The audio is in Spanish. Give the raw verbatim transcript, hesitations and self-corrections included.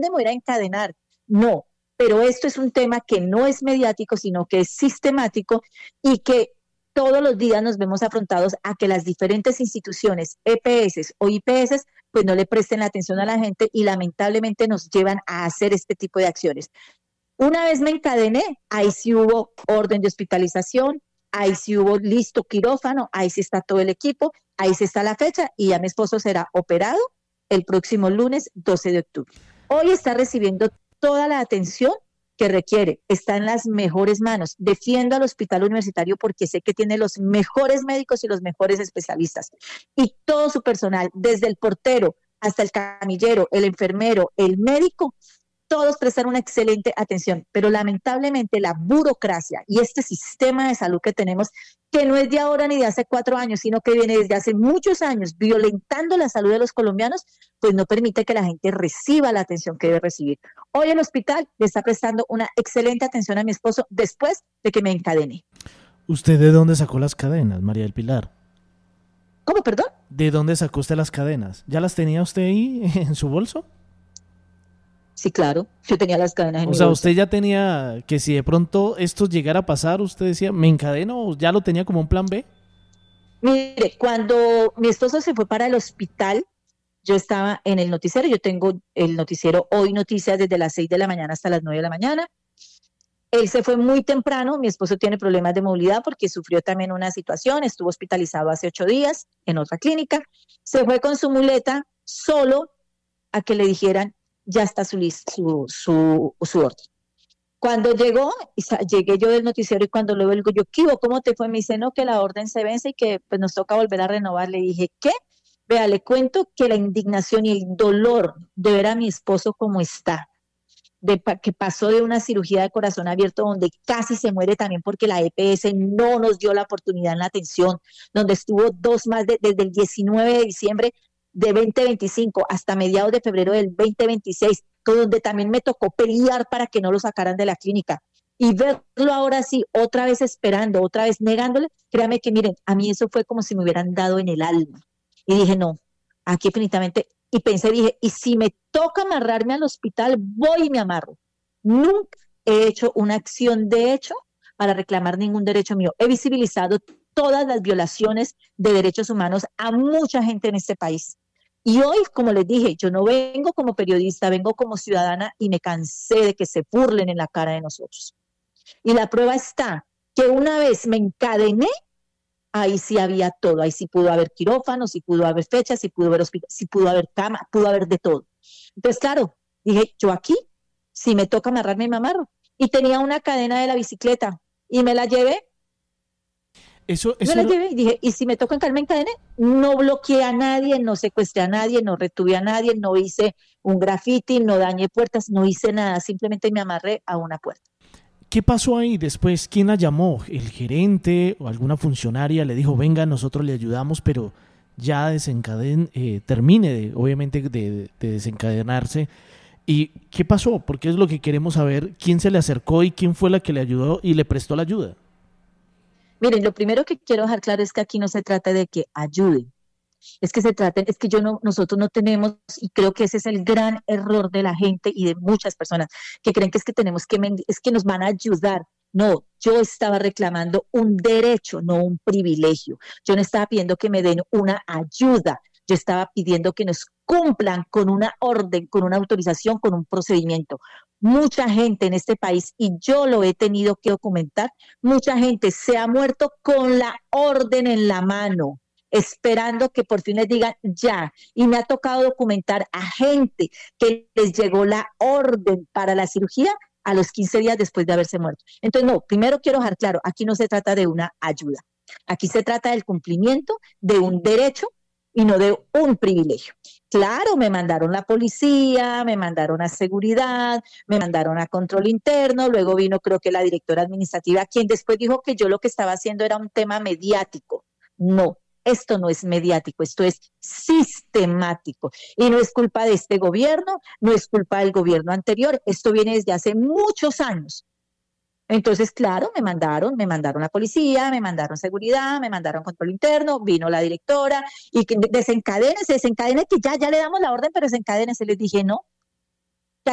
dónde me voy a encadenar? No, pero esto es un tema que no es mediático, sino que es sistemático y que todos los días nos vemos afrontados a que las diferentes instituciones, E P S o I P S, pues no le presten la atención a la gente y lamentablemente nos llevan a hacer este tipo de acciones. Una vez me encadené, ahí sí hubo orden de hospitalización, ahí sí hubo listo quirófano, ahí sí está todo el equipo, ahí sí está la fecha y ya mi esposo será operado el próximo lunes doce de octubre. Hoy está recibiendo toda la atención que requiere, está en las mejores manos. Defiendo al hospital universitario porque sé que tiene los mejores médicos y los mejores especialistas. Y todo su personal, desde el portero hasta el camillero, el enfermero, el médico, todos prestan una excelente atención, pero lamentablemente la burocracia y este sistema de salud que tenemos, que no es de ahora ni de hace cuatro años, sino que viene desde hace muchos años violentando la salud de los colombianos, pues no permite que la gente reciba la atención que debe recibir. Hoy el hospital le está prestando una excelente atención a mi esposo después de que me encadené. ¿Usted de dónde sacó las cadenas, María del Pilar? ¿Cómo, perdón? ¿De dónde sacó usted las cadenas? ¿Ya las tenía usted ahí en su bolso? Sí, claro, yo tenía las cadenas en O mi sea, bolsa. usted ya tenía que si de pronto esto llegara a pasar, usted decía, ¿me encadeno? ¿O ya lo tenía como un plan B? Mire, cuando mi esposo se fue para el hospital, yo estaba en el noticiero, yo tengo el noticiero Hoy Noticias desde las seis de la mañana hasta las nueve de la mañana. Él se fue muy temprano, mi esposo tiene problemas de movilidad porque sufrió también una situación, estuvo hospitalizado hace ocho días en otra clínica, se fue con su muleta solo a que le dijeran, ya está su, su, su, su orden. Cuando llegó, llegué yo del noticiero y cuando luego digo, yo, Kibo, ¿cómo te fue? Me dice, no, que la orden se vence y que pues, nos toca volver a renovar. Le dije, ¿qué? Vea, le cuento que la indignación y el dolor de ver a mi esposo como está, de que pasó de una cirugía de corazón abierto donde casi se muere también porque la E P S no nos dio la oportunidad en la atención, donde estuvo dos más de, desde el diecinueve de diciembre de veinte veinticinco hasta mediados de febrero del veinte veintiséis, donde también me tocó pelear para que no lo sacaran de la clínica. Y verlo ahora sí, otra vez esperando, otra vez negándole, créame que miren, a mí eso fue como si me hubieran dado en el alma. Y dije, no, aquí definitivamente, y pensé, dije, y si me toca amarrarme al hospital, voy y me amarro. Nunca he hecho una acción de hecho para reclamar ningún derecho mío. He visibilizado todas las violaciones de derechos humanos a mucha gente en este país. Y hoy, como les dije, yo no vengo como periodista, vengo como ciudadana y me cansé de que se burlen en la cara de nosotros. Y la prueba está que una vez me encadené, ahí sí había todo, ahí sí pudo haber quirófanos, sí pudo haber fechas, sí pudo haber hospital, sí pudo haber cama, pudo haber de todo. Entonces, claro, dije, yo aquí, si me toca amarrarme, me amarro. Y tenía una cadena de la bicicleta y me la llevé. Eso, eso me la no... llevé y dije, y si me toca encargarme en cadena, no bloqueé a nadie, no secuestré a nadie, no retuve a nadie, no hice un graffiti, no dañé puertas, no hice nada, simplemente me amarré a una puerta. ¿Qué pasó ahí después? ¿Quién la llamó? ¿El gerente o alguna funcionaria le dijo, venga, nosotros le ayudamos, pero ya desencaden, eh, termine de, obviamente de, de desencadenarse? ¿Y qué pasó? Porque es lo que queremos saber, quién se le acercó y quién fue la que le ayudó y le prestó la ayuda. Miren, lo primero que quiero dejar claro es que aquí no se trata de que ayuden, es que se trata, es que yo no, nosotros no tenemos, y creo que ese es el gran error de la gente y de muchas personas, que creen que es que tenemos que, es que nos van a ayudar. No, yo estaba reclamando un derecho, no un privilegio. Yo no estaba pidiendo que me den una ayuda, yo estaba pidiendo que nos cumplan con una orden, con una autorización, con un procedimiento. Mucha gente en este país, y yo lo he tenido que documentar, mucha gente se ha muerto con la orden en la mano, esperando que por fin les digan ya. Y me ha tocado documentar a gente que les llegó la orden para la cirugía a los quince días después de haberse muerto. Entonces, no, primero quiero dejar claro, aquí no se trata de una ayuda. Aquí se trata del cumplimiento de un derecho y no de un privilegio. Claro, me mandaron la policía, me mandaron a seguridad, me mandaron a control interno, luego vino creo que la directora administrativa, quien después dijo que yo lo que estaba haciendo era un tema mediático. No, esto no es mediático, esto es sistemático. Y no es culpa de este gobierno, no es culpa del gobierno anterior, esto viene desde hace muchos años. Entonces, claro, me mandaron, me mandaron la policía, me mandaron seguridad, me mandaron control interno, vino la directora y que desencadénese, desencadénese, que ya, ya le damos la orden, pero desencadénese. Les dije, no,